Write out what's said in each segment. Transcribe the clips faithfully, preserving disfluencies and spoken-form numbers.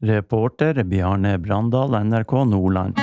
Reporter Bjarne Brandal, N R K Nordland.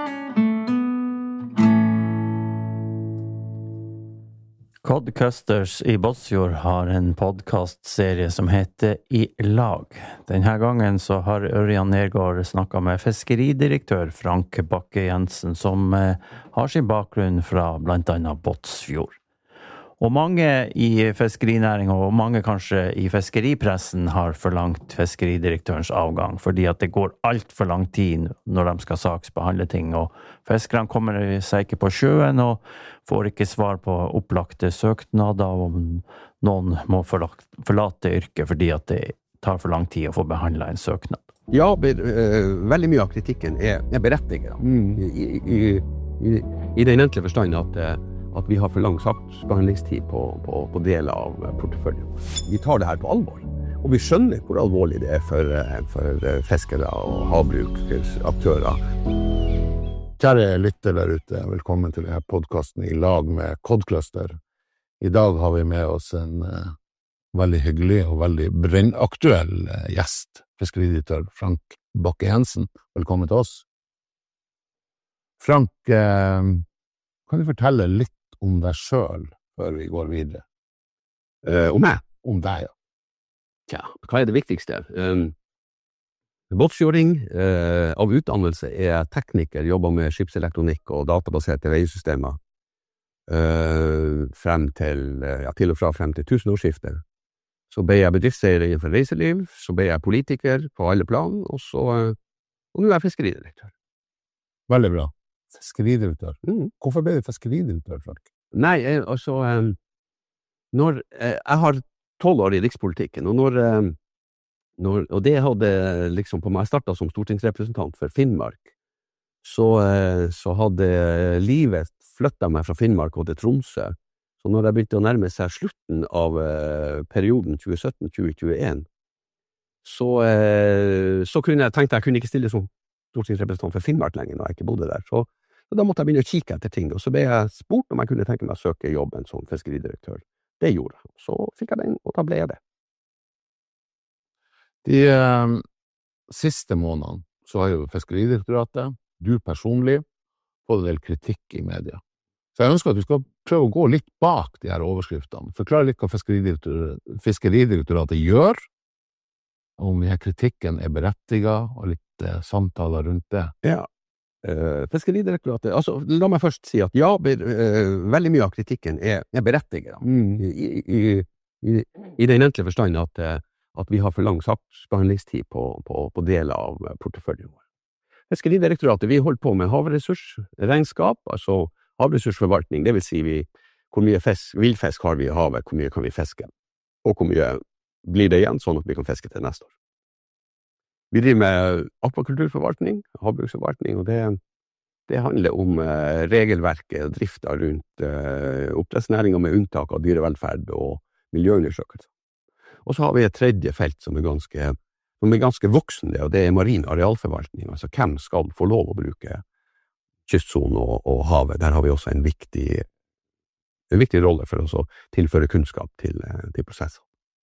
Codcusters i Båtsfjord har en podcastserie som heter I lag. Denne gangen så har Ørjan Nergård snakket med fiskeridirektør Frank Bakke-Jensen, som har sin bakgrunn fra blant annet Båtsfjord. Og mange i fiskerinæringen, og mange kanskje i fiskeripressen, har forlangt fiskeridirektørens avgang, fordi at det går alt for lang tid når de skal saksbehandle ting, og fiskerne kommer seg ikke på sjøen, og får ikke svar på opplagte søknader, og noen må forlate yrket fordi at det tar for lang tid å få behandlet en søknad. Ja, ber, uh, veldig mye av kritikken er, er berettiget. Mm. I, i, i, I den enkle forstand at uh, at vi har for lang saksbehandlingstid på, på, på deler av porteføljen. Vi tar det her på alvor, og vi skjønner hvor alvorlig det er for, for fiskere og havbruksaktører. Kjære lytter der ute, velkommen til denne podcasten I lag med Codcluster. I dag har vi med oss en uh, veldig hyggelig og veldig brennaktuell uh, gjest, fiskeridirektør Frank Bakke-Jensen. Velkommen til oss. Frank, uh, kan du fortelle litt om deg selv før vi går videre? Uh, om meg? Om deg, ja. Tja, hva er det viktigste? Um, Båtsfjording uh, av utdannelse er tekniker, jobber med skipselektronikk og databaserte veisystemer uh, frem til, uh, ja, til og fra frem til tusenårsskiftet. Så ble jeg bedriftseier innenfor reiseliv, så ble jeg politiker på alle plan, og så uh, og nå er jeg fiskeridirektør. Veldig bra. Fiskeridirektør. Mm. Hvorfor ble du fiskeridirektør, Frank? Nei, jeg, altså, um, når, eh, jeg har tolv år I rikspolitikken, og når, um, når, og det hadde liksom på meg, jeg startet som stortingsrepresentant for Finnmark, så, uh, så hadde livet flyttet meg fra Finnmark og til Tromsø, så når jeg begynte å nærme seg slutten av uh, perioden tjue sytten til tjue tjueen, så, uh, så kunne jeg tenkte jeg kunne ikke stille som stortingsrepresentant for Finnmark lenger når jeg ikke bodde der, så Så da måtte jeg begynne å kikke etter ting, og så ble jeg spurt om jeg kunne tenke meg å søke jobben som fiskeridirektør. Det gjorde jeg. Så fikk jeg den, og da ble jeg det. De eh, siste månedene så har jo Fiskeridirektoratet, du personlig, fått en del kritikk I media. Så jeg ønsker at du skal prøve å gå litt bak de her overskriftene. Forklare litt hva Fiskeridirektoratet, Fiskeridirektoratet gjør, om denne kritikken er berettiget, og litt eh, samtaler rundt det. Ja. Uh, Fiskeridirektoratet, altså la meg først si at ja, ber, uh, veldig mye av kritikken er, er berettiget mm. I, i, i, I den enkle forstand at, uh, at vi har for lang saksbehandlingstid på, på, på deler av porteføljen vår. Fiskeridirektoratet, vi holder på med havressursregnskap, altså havressursforvaltning, det vil si vi, hvor mye fisk, villfisk har vi I havet, hvor mye kan vi fiske, og hvor mye blir det igjen, sånn at vi kan fiske til neste år. Vi driver med akvakulturforvaltning, havbruksforvaltning, og det, det handler om eh, regelverket og drifta rundt eh, oppdrettsnæringen med unntak av dyrevelferd og miljøundersøkelser. Og så har vi et tredje felt som er ganske, som er ganske voksende, og det er marin arealforvaltning, altså hvem skal få lov å bruke kystsonen og, og havet. Der har vi også en viktig, en viktig rolle for oss å tilføre kunnskap til, til prosesser.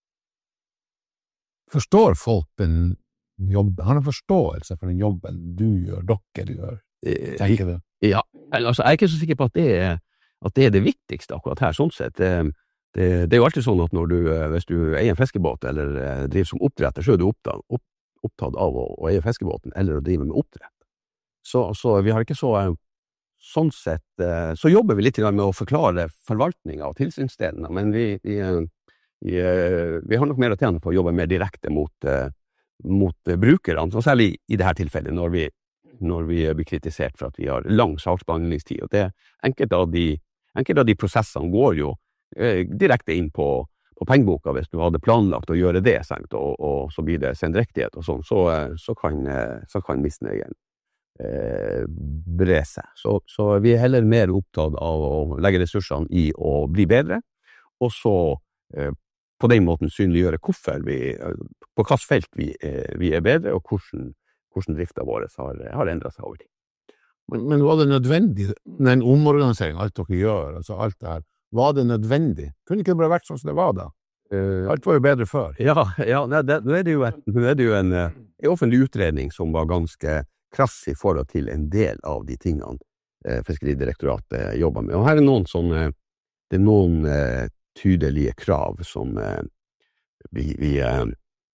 Forstår folk den jobb, har en forståelse for den jobben du gjør, dere gjør, tenker du? Ja, altså jeg er ikke så sikker på at det er, at det, er det viktigste akkurat her, sånn sett. Det, det, det er jo alltid sånn at når du, hvis du eier en fiskebåt eller driver som oppdretter, så er du opptatt, opp, opptatt av å, å eie fiskebåten eller å drive med oppdrett. Så, så vi har ikke så, sånn sett, så jobber vi litt med å forklare forvaltningen av tilsynsstedene, men vi, vi, vi, vi har nok mer å tjene på å jobbe mer direkte mot mot brukerne, så særlig I dette tilfellet når vi, når vi blir kritisert for at vi har lang saksbehandlingstid, og det enkelte av de, enkelte av de prosessene går jo eh, direkte inn på, på pengeboka hvis du hadde planlagt å gjøre det, sant? Og, og så blir det sendrektighet og sånn, så, så kan, så kan misnøyen eh, bre seg. Så, så vi er heller mer opptatt av å legge ressursene I å bli bedre, og så eh, på den måten synliggjøre hvorfor vi, på hvilket felt vi er, vi er bedre, og hvordan, hvordan driften vår har, har endret seg over tid. Men, men var det nødvendig, den omorganiseringen, alt dere gjør, altså alt det her, var det nødvendig? Kunne ikke det bare vært sånn som det var da? Uh, alt var jo bedre før. Ja, ja nei, det, nå er det jo, en, nå er det jo en, en offentlig utredning som var ganske krass i forhold til en del av de tingene eh, Fiskeridirektoratet jobber med. Og her er noen sånne, det er noen eh, tydelige krav som eh, vi, vi eh,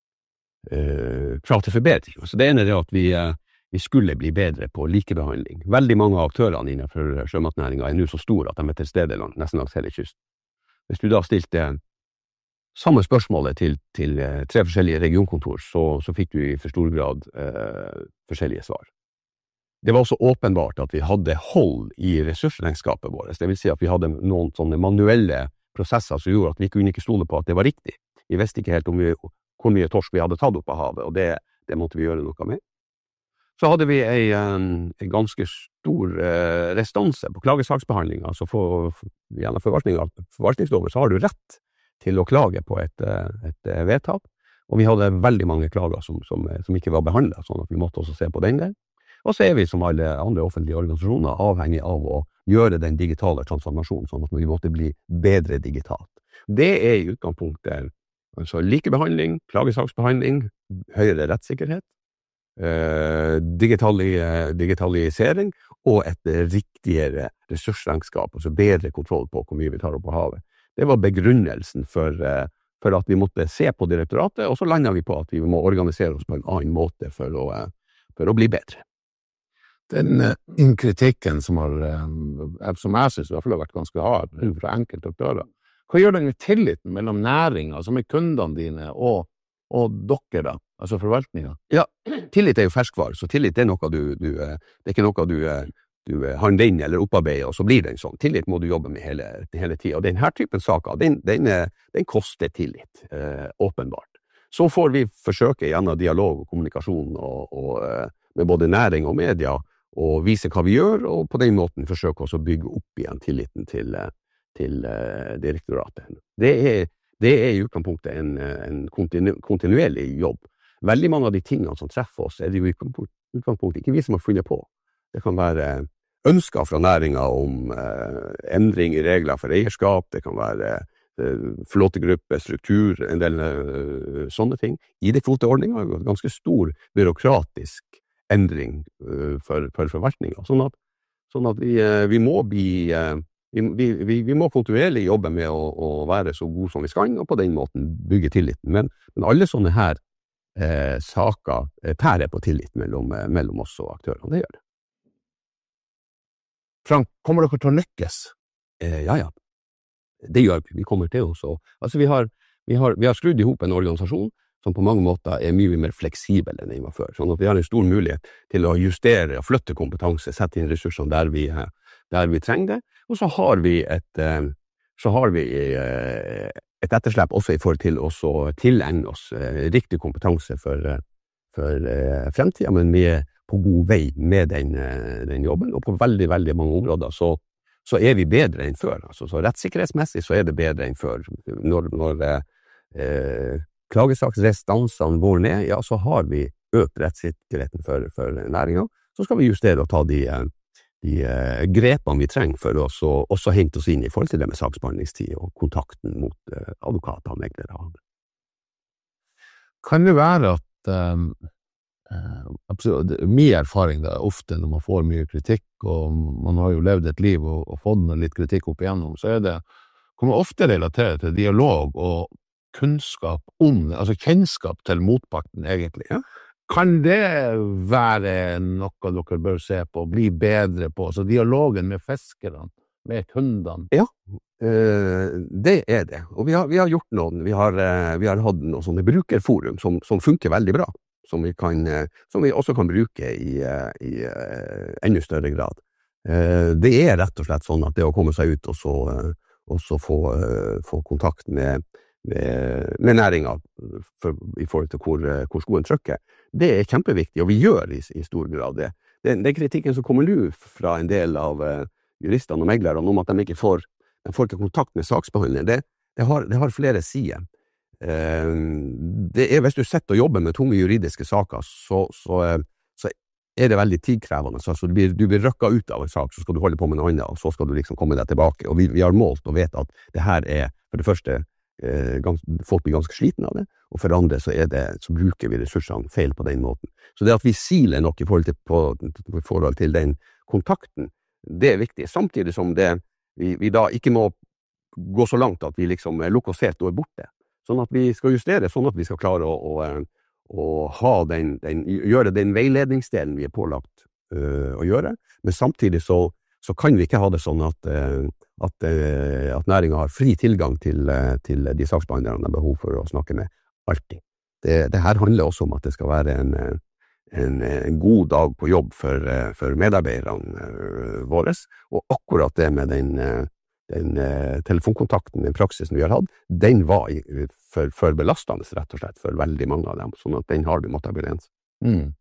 eh, krav til forbedring. Så det ene er at vi, eh, vi skulle bli bedre på likebehandling. Veldig mange av aktørene innenfor sjømatnæringen er nå så store at de er til stede langt, nesten langs hele kysten. Hvis du da stilte samme spørsmålet til, til eh, tre forskjellige regionkontor, så, så fikk du i for stor grad eh, forskjellige svar. Det var også åpenbart at vi hadde hold i ressursregnskapet vårt. Det vil si at vi hadde noen sånne manuelle prosesser som gjorde at vi kunne ikke stole på at det var riktig. Vi visste ikke helt om vi, hvor mye torsk vi hadde tatt opp av havet, og det, det måtte vi gjøre noe med. Så hadde vi en, en ganske stor eh, restanse på klagesaksbehandling. Altså for, for, gjennom forvaltning av forvaltningsloven så har du rett til å klage på et, et vedtak, og vi hadde veldig mange klager som, som, som ikke var behandlet, sånn at vi måtte også se på den der. Og så er vi som alle andre offentlige organisasjoner avhengig av å gjøre den digitale transformasjonen, sånn at vi måtte bli bedre digitalt. Det er i utgangspunktet altså likebehandling, klagesaksbehandling, høyere rettssikkerhet, eh, digitali, digitalisering og et riktigere ressursregnskap, altså bedre kontroll på hvor mye vi tar opp på havet. Det var begrunnelsen for, for at vi måtte se på direktoratet, og så landet vi på at vi må organisere oss på en annen måte for å, for å bli bedre. Den uh, kritikken som, har, uh, som jeg synes i hvert fall har vært ganske hard fra enkelte aktører, hva gjør den med tilliten mellom næringen, som er kundene dine, og, og dere da, altså forvaltningen? Ja, tillit er jo ferskvare, så tillit er noe du, du det er ikke noe du du har den eller opparbeider, og så blir den sånn. Tillit må du jobbe med hele, hele tiden. Og denne typen saker, den, den, den koster tillit, eh, åpenbart. Så får vi forsøke gjennom dialog og kommunikasjon og, og, med både næring og media, og vise hva vi gjør, og på den måten forsøke også å bygge opp igjen tilliten til, til uh, direktoratet. Det er, det er i utgangspunktet en, en kontinu, kontinuerlig jobb. Veldig mange av de tingene som treffer oss, er det jo i utgangspunktet ikke vi som har funnet på. Det kan være ønsker fra næringen om eh, endring i regler for eierskap, det kan være eh, flåtegruppe, struktur, en del eh, sånne ting. I det kvoteordningen er det en ganske stor byråkratisk endring eh, for, for forvaltningen. Sånn at, sånn at vi, eh, vi må bli, eh, vi, vi, vi må kontinuerlig jobbe med å, å være så gode som vi skal, og på den måten bygge tilliten. Men, men alle sånne her eh, saker eh, tærer på tillit mellom, eh, mellom oss og aktørene, det gjør det. Frank, kommer dere til å lykkes? Eh, ja, ja. Det gjør vi. Vi kommer til også. Altså, vi har, vi har, vi har skrudd ihop en organisasjon som på mange måter er mye mer fleksibel enn den var før. Sånn at vi har en stor mulighet til å justere og flytte kompetanse, sette inn ressursene der vi, der vi trenger det. Og så har vi et, så har vi et etterslep også i forhold til å tilegne oss riktig kompetanse for, for fremtiden, men vi er på god vei med den, den jobben, og på veldig, veldig mange områder så, så er vi bedre enn før. Altså, så rettssikkerhetsmessig så er det bedre enn før. Når, når eh, klagesaksrestansene går ned, ja, så har vi økt rettssikkerheten for, for næringen. Så skal vi justere og ta de, de uh, grepene vi trenger for å også, også hente oss inn i forhold til det med saksbehandlingstid og kontakten mot uh, advokater og meglere. Kan det være at um Uh, absolutt, min erfaring da, ofte når man får mye kritikk, og man har jo levd et liv og, og fått litt kritikk opp igjennom, så er det, kan man ofte relatere til dialog og kunnskap om, altså kjennskap til motparten egentlig. Ja? Kan det være noe dere bør se på, bli bedre på, altså dialogen med fiskerne, med kundene? Ja, uh, det er det. Og vi har, vi har gjort noen, vi har, uh, vi har hatt noen sånne brukerforum som, som funker veldig bra. Som vi, kan, som vi også kan bruke i, i enda større grad. Det er rett og slett sånn at det å komme seg ut og så, og så få, få kontakt med, med, med næringen for, i forhold til hvor, hvor skoen trykker, det er kjempeviktig, og vi gjør i, i stor grad det. Den, den kritikken som kommer nå fra en del av juristene og meglerne om at de ikke får, de får ikke kontakt med saksbehandleren, det, det, har, det har flere sider. Det er, hvis du sitter og jobber med tunge juridiske saker, så, så, så er det veldig tidkrevende. Altså, du blir, du blir røkket ut av en sak, så skal du holde på med noe annet, og så skal du liksom komme deg tilbake. Og vi, vi har målt og vet at det her er, for det første, eh, gans, folk blir ganske sliten av det, og for andre så, er det, så bruker vi ressursene feil på den måten. Så det at vi siler nok i forhold til, på, i forhold til den kontakten, det er viktig. Samtidig som det, vi, vi da ikke må gå så langt at vi liksom lukker oss helt og er borte. Sånn at vi skal justere, sånn at vi skal klare å, å, å ha den, den, gjøre den veiledningsdelen vi er pålagt uh, å gjøre, men samtidig så, så kan vi ikke ha det sånn at, uh, at, uh, at næringen har fri tilgang til, uh, til de saksbehandlerne har behov for å snakke med alltid. Det, det her handler også om at det skal være en, en, en god dag på jobb for, for medarbeiderne uh, våre, og akkurat det med den uh, den eh, telefonkontakten, den praksisen vi har hatt, den var i, for, for belastende, rett og slett, for veldig mange av dem, sånn at den har vi måttet begrense. Mm.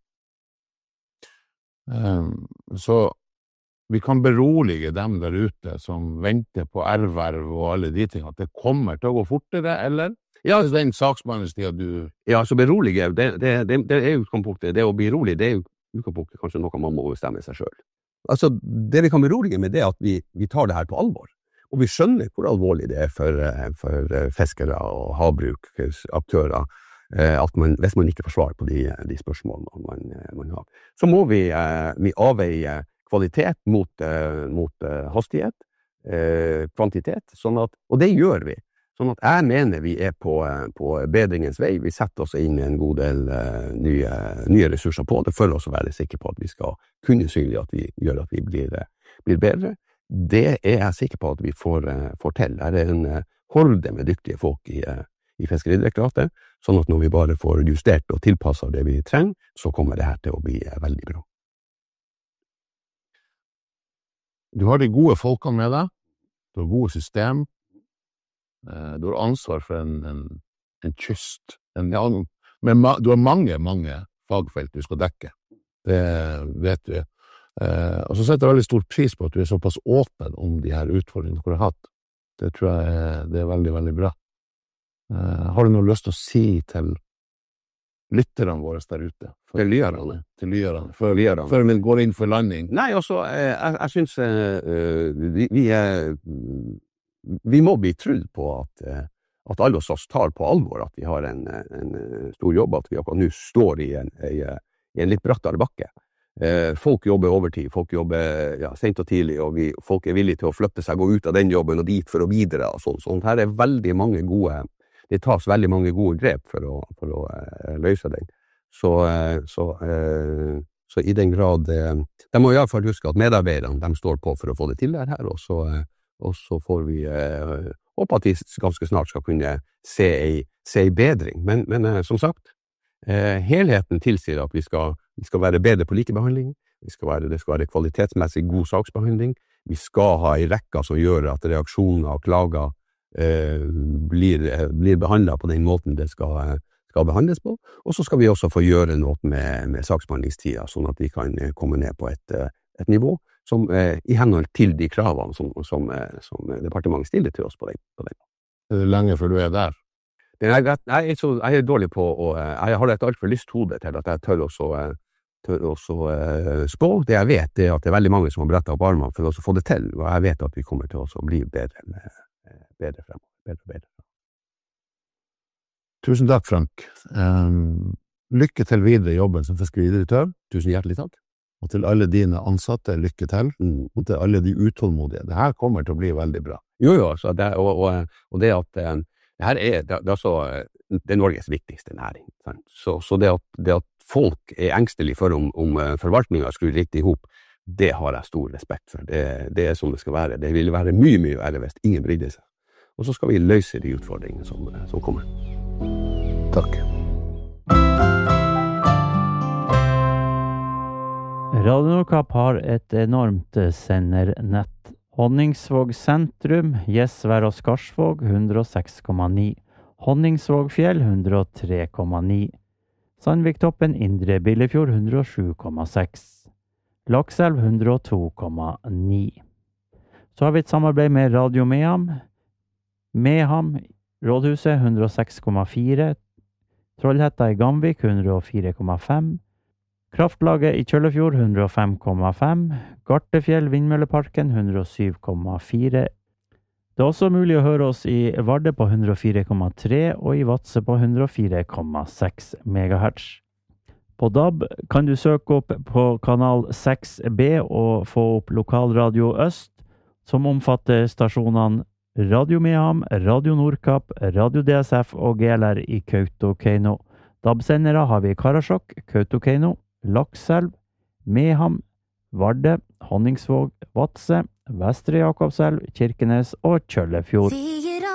Um, så vi kan berolige dem der ute som venter på erverv og alle de ting, at det kommer til å gå fortere, eller? Ja, den saksbehandlingstiden du... Ja, så berolige, det, det, det, det er utgangspunktet, det å bli rolig, det er jo utgangspunktet kanskje noe man må bestemme seg selv. Altså, det vi kan berolige med det er at vi, vi tar det her på alvor. Og vi skjønner hvor alvorlig det er for, for fiskere og havbruksaktører, at man, hvis man ikke får svar på de, de spørsmålene man, man har. Så må vi, vi avveie kvalitet mot, mot hastighet, kvantitet, sånn at, og det gjør vi. Sånn at jeg mener vi er på, på bedringens vei. Vi setter oss inn en god del nye, nye ressurser på det, for å være sikre på at vi skal kunne synlige at vi gjør at vi blir, blir bedre. Det er jeg sikker på at vi får, får til. Det er en horde med dyktige folk i, i Fiskeridirektoratet, sånn at når vi bare får justert og tilpasset det vi trenger, så kommer det her til å bli veldig bra. Du har de gode folkene med deg, du har gode system, du har ansvar for en, en, en kyst, en, men du har mange, mange fagfelt du skal dekke. Det vet du. Uh, og så setter jeg veldig stor pris på at du er såpass åpen om de her utfordringene du har hatt. Det tror jeg er, det er veldig, veldig bra. Uh, har du noe lyst til å si til lytterne våre der ute? For, til lyerne. Til lyerne. Før, lyerne. Før vi går inn for landing. Nei, altså, jeg, jeg synes uh, vi, vi, er, vi må bli trudd på at, at alle oss tar på alvor at vi har en, en stor jobb, at vi akkurat nå står i en, i, i en litt brattere bakke. Folk jobber overtid, folk jobber ja, sent og tidlig, og vi, folk er villige til å flytte seg, gå ut av den jobben og dit for å videre. Og sånn. Sånn, her er veldig mange gode, det tas veldig mange gode grep for å, for å uh, løse den. Så, uh, så, uh, så i den grad, uh, de må i hvert fall huske at medarbeiderne, de står på for å få det til her, og så, uh, og så får vi uh, håpe at vi ganske snart skal kunne se en, se en bedring. Men, men uh, som sagt, uh, helheten tilsier at vi skal Vi skal være bedre på likebehandling, vi skal være, det skal være kvalitetsmessig god saksbehandling, vi skal ha en rekke som gjør at reaksjoner og klager eh, blir, blir behandlet på den måten det skal, skal behandles på, og så skal vi også få gjøre noe med, med saksbehandlingstida, sånn at vi kan komme ned på et, et nivå som eh, i henhold til de kravene som, som, som departementet stiller til oss på den. På den. Er det lenge før du er der? Jeg, jeg, er så, jeg er dårlig på, og jeg har et alt for lyst hode til at jeg tør også, tør også uh, spå. Det jeg vet er at det er veldig mange som har brettet opp armene for å få det til, og jeg vet at vi kommer til å bli bedre, bedre fremover. Bedre, bedre. Tusen takk, Frank. Um, lykke til videre i jobben som fiskeridirektør. Tusen hjertelig takk. Og til alle dine ansatte, lykke til. Mm. Og til alle de utålmodige. Det her kommer til å bli veldig bra. Jo, jo, så det, og, og, og det at um, det her er, det, det er, så, det er Norges viktigste næring. Så, så det, at, det at folk er engstelige for om, om forvaltningen skulle riktig ihop, det har jeg stor respekt for. Det, det er som det skal være. Det vil være mye, mye verre hvis ingen brydde seg. Og så skal vi løse de utfordringene som, som kommer. Takk. Radio Nordkapp har et enormt sendernett. Honningsvåg sentrum, Gjesvær og Skarsvåg hundre og seks komma ni. Honningsvågfjell hundre og tre komma ni. Sandviktoppen Indre Billefjord hundre og sju komma seks. Lakselv hundre og to komma ni. Så har vi et samarbeid med Radio Meham. Meham, Rådhuset hundre og seks komma fire. Trollhetta i Gamvik hundre og fire komma fem. Kraftlaget i Kjøllefjord hundre og fem komma fem. Gartefjell Vindmølleparken hundre og syv komma fire. Det er også mulig å høre oss i Vardø på hundre og fire komma tre og i Vadsø på hundre og fire komma seks megahertz. På D A B kan du søke opp på kanal seks B og få opp Lokalradio Øst, som omfatter stasjonene Radio Mehamn, Radio Nordkapp, Radio D S F og G L R i Kautokeino. D A B-sendere har vi Karasjok, Kautokeino, Lakselv, Mehamn, Vardø, Honningsvåg, Vadsø, Vestre Jakobselv, Kirkenes og Kjøllefjord.